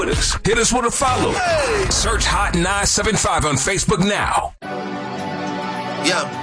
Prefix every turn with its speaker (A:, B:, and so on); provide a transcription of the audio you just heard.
A: Hit us with a follow. Search Hot 975 on Facebook now.
B: Yeah.